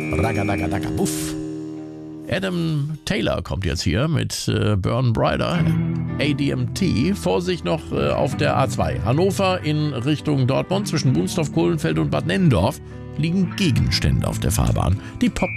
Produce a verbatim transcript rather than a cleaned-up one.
Ragadagadaga, buff. Adam Taylor kommt jetzt hier mit äh, Burn Brighter, A D M T. Vorsicht noch äh, auf der A zwei. Hannover in Richtung Dortmund zwischen Bunsdorf, Kohlenfeld und Bad Nennendorf liegen Gegenstände auf der Fahrbahn. Die Pop